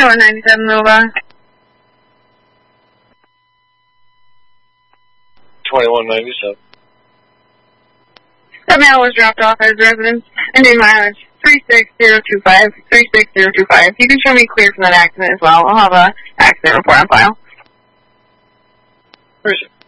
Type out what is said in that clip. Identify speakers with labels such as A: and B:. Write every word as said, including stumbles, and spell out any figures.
A: twenty-one ninety-seven Nova.
B: twenty-one ninety-seven.
A: That mail was dropped off at his residence. Indian mileage three six zero two five. three six zero two five. You can show me clear from that accident as well. I'll have a accident report on file.
B: Where is it?